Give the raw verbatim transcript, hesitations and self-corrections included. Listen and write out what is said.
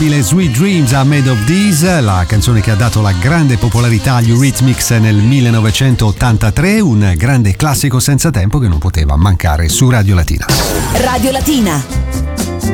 Sweet Dreams are Made of These, la canzone che ha dato la grande popolarità agli Eurythmics nel millenovecentottantatré, un grande classico senza tempo che non poteva mancare su Radio Latina. Radio Latina,